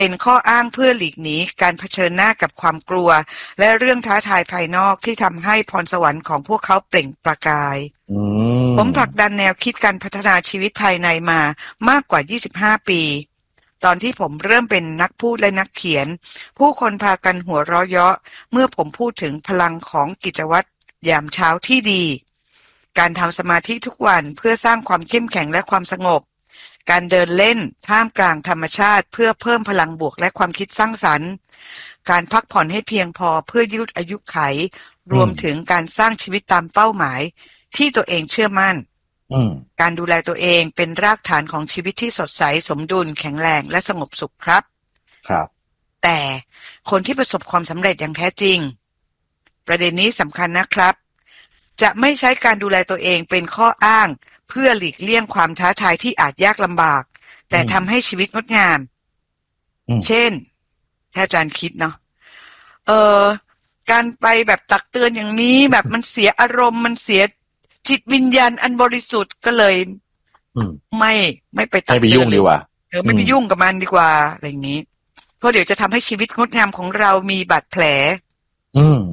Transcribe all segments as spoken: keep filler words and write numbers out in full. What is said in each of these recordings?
เป็นข้ออ้างเพื่อหลีกหนีการเผชิญหน้ากับความกลัวและเรื่องท้าทายภายนอกที่ทำให้พรสวรรค์ของพวกเขาเปล่งประกายผมผลักดันแนวคิดการพัฒนาชีวิตภายในมามากกว่ายี่สิบห้าปีตอนที่ผมเริ่มเป็นนักพูดและนักเขียนผู้คนพากันหัวเราะเยาะเมื่อผมพูดถึงพลังของกิจวัตรยามเช้าที่ดีการทำสมาธิทุกวันเพื่อสร้างความเข้มแข็งและความสงบการเดินเล่นท่ามกลางธรรมชาติเพื่อเพิ่มพลังบวกและความคิดสร้างสรรค์การพักผ่อนให้เพียงพอเพื่อยืดอายุขัยรวมถึงการสร้างชีวิตตามเป้าหมายที่ตัวเองเชื่อมั่นการดูแลตัวเองเป็นรากฐานของชีวิตที่สดใสสมดุลแข็งแรงและสงบสุขครับครับแต่คนที่ประสบความสำเร็จอย่างแท้จริงประเด็นนี้สำคัญนะครับจะไม่ใช้การดูแลตัวเองเป็นข้ออ้างเพื่อหลีกเลี่ยงความท้าทายที่อาจยากลำบากแต่ทำให้ชีวิตงดงามเช่นถ้าอาจารย์คิดเนาะเออการไปแบบตักเตือนอย่างนี้แบบมันเสียอารมณ์มันเสียจิตวิญญาณอันบริสุทธิ์ก็เลยไม่ไม่ไปตักเตือนไม่ไปยุ่งดีกว่าเออไม่ไปยุ่งกับมันดีกว่าอะไรอย่างนี้เพราะเดี๋ยวจะทำให้ชีวิตงดงามของเรามีบาดแผลอืม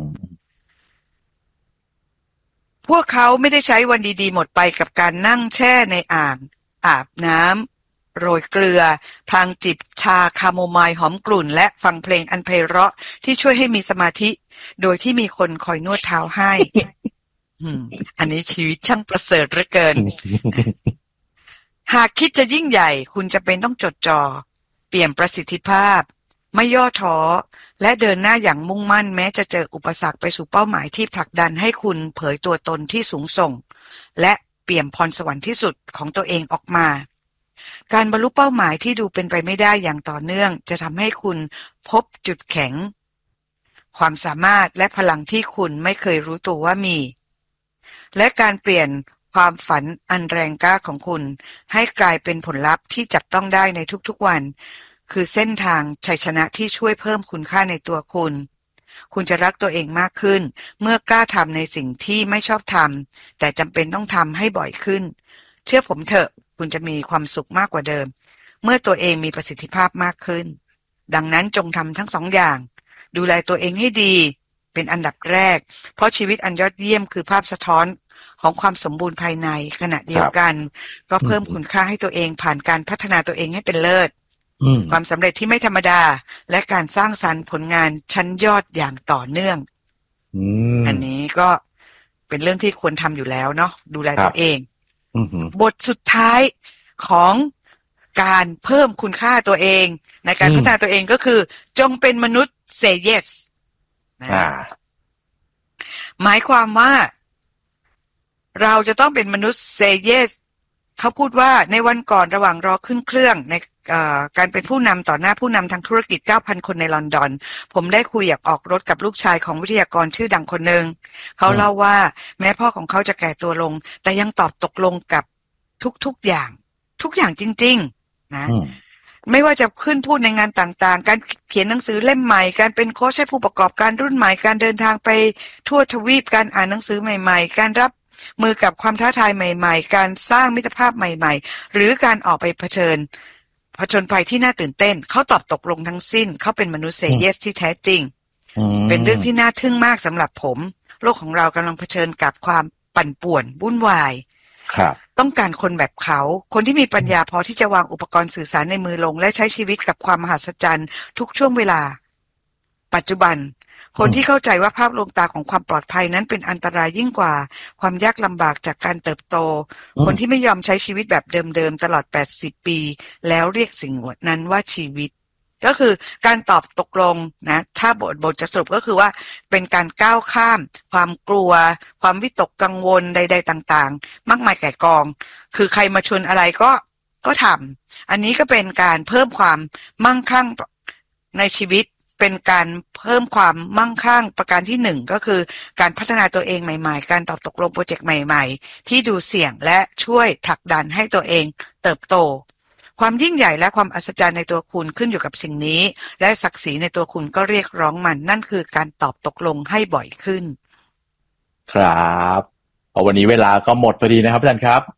พวกเขาไม่ได้ใช้วันดีๆหมดไปกับการนั่งแช่ในอ่างอาบน้ำโรยเกลือพลางจิบชาคาโมไมล์หอมกลุ่นและฟังเพลงอันไพเราะที่ช่วยให้มีสมาธิโดยที่มีคนคอยนวดเท้าให้ อันนี้ชีวิตช่างประเสริฐเหลือเกิน หากคิดจะยิ่งใหญ่คุณจะเป็นต้องจดจ่อเปลี่ยนประสิทธิภาพไม่ย่อท้อและเดินหน้าอย่างมุ่งมั่นแม้จะเจออุปสรรคไปสู่เป้าหมายที่ผลักดันให้คุณเผยตัวตนที่สูงส่งและเปี่ยมพรสวรรค์ที่สุดของตัวเองออกมาการบรรลุเป้าหมายที่ดูเป็นไปไม่ได้อย่างต่อเนื่องจะทำให้คุณพบจุดแข็งความสามารถและพลังที่คุณไม่เคยรู้ตัวว่ามีและการเปลี่ยนความฝันอันแรงกล้าของคุณให้กลายเป็นผลลัพธ์ที่จับต้องได้ในทุกๆวันคือเส้นทางชัยชนะที่ช่วยเพิ่มคุณค่าในตัวคุณคุณจะรักตัวเองมากขึ้นเมื่อกล้าทำในสิ่งที่ไม่ชอบทำแต่จำเป็นต้องทำให้บ่อยขึ้นเชื่อผมเถอะคุณจะมีความสุขมากกว่าเดิมเมื่อตัวเองมีประสิทธิภาพมากขึ้นดังนั้นจงทำทั้งสองอย่างดูแลตัวเองให้ดีเป็นอันดับแรกเพราะชีวิตอันยอดเยี่ยมคือภาพสะท้อนของความสมบูรณ์ภายในขณะเดียวกันก็เพิ่มคุณค่าให้ตัวเองผ่านการพัฒนาตัวเองให้เป็นเลิศความสำเร็จที่ไม่ธรรมดาและการสร้างสรรค์ผลงานชั้นยอดอย่างต่อเนื่อง อ, อันนี้ก็เป็นเรื่องที่ควรทำอยู่แล้วเนาะดูแลตัวเองบทสุดท้ายของการเพิ่มคุณค่าตัวเองในการพัฒนาตัวเองก็คือจงเป็นมนุษย์ say yes นะหมายความว่าเราจะต้องเป็นมนุษย์ say yes เขาพูดว่าในวันก่อนระหว่างรอขึ้นเครื่องในการเป็นผู้นำต่อหน้าผู้นำทางธุรกิจ เก้าพัน คนในลอนดอนผมได้คุยอยากออกรถกับลูกชายของวิทยากรชื่อดังคนหนึ่งเขาเล่าว่าแม้พ่อของเขาจะแก่ตัวลงแต่ยังตอบตกลงกับทุกๆอย่างทุกอย่างจริงๆนะไม่ว่าจะขึ้นพูดในงานต่างๆการเขียนหนังสือเล่มใหม่การเป็นโค้ชให้ผู้ประกอบการรุ่นใหม่การเดินทางไปทั่วทวีปการอ่านหนังสือใหม่ๆการรับมือกับความท้าทายใหม่ๆการสร้างมิตรภาพใหม่ๆหรือการออกไปเผชิญผจญภัยที่น่าตื่นเต้นเขาตอบตกลงทั้งสิ้นเขาเป็นมนุษย์เซเยสที่แท้จริงเป็นเรื่องที่น่าทึ่งมากสำหรับผมโลกของเรากำลังเผชิญกับความปั่นป่วนวุ่นวายต้องการคนแบบเขาคนที่มีปัญญาพอที่จะวางอุปกรณ์สื่อสารในมือลงและใช้ชีวิตกับความมหัศจรรย์ทุกช่วงเวลาปัจจุบันคนที่เข้าใจว่าภาพลวงตาของความปลอดภัยนั้นเป็นอันตรายยิ่งกว่าความยากลำบากจากการเติบโตคนที่ไม่ยอมใช้ชีวิตแบบเดิมๆตลอดแปดสิบปีแล้วเรียกสิ่งนั้นว่าชีวิตก็คือการตอบตกลงนะถ้าบทบทจะสรุปก็คือว่าเป็นการก้าวข้ามความกลัวความวิตกกังวลใดๆต่างๆมากมายแก่กองคือใครมาชวนอะไรก็ก็ทำอันนี้ก็เป็นการเพิ่มความมั่งคั่งในชีวิตเป็นการเพิ่มความมั่งคั่งประการที่หนึ่งก็คือการพัฒนาตัวเองใหม่ๆการตอบตกลงโปรเจกต์ใหม่ๆที่ดูเสี่ยงและช่วยผลักดันให้ตัวเองเติบโตความยิ่งใหญ่และความอัศจรรย์ในตัวคุณขึ้นอยู่กับสิ่งนี้และศักดิ์ศรีในตัวคุณก็เรียกร้องมันนั่นคือการตอบตกลงให้บ่อยขึ้นครับวันนี้เวลาก็หมดพอดีนะครับอาจารย์ครับ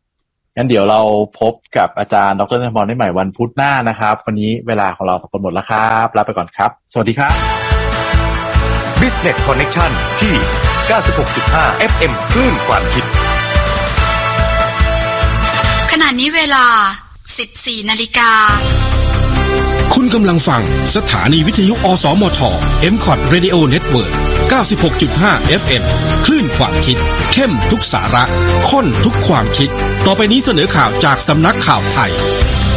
งั้นเดี๋ยวเราพบกับอาจารย์ดร.ธนพรได้ใหม่วันพุธหน้านะครับวันนี้เวลาของเราสองคนหมดแล้วครับลาไปก่อนครับสวัสดีครับ Business Connection ที่ เก้าสิบหกจุดห้า เอฟ เอ็ม คลื่นความคิดขณะนี้เวลา สิบสี่นาฬิกาคุณกำลังฟังสถานีวิทยุอสมท เอ็ม ซี โอ ที Radio Network เก้าสิบหกจุดห้า เอฟ เอ็ม คลื่นความคิดเข้มทุกสาระข้นทุกความคิดต่อไปนี้เสนอข่าวจากสำนักข่าวไทย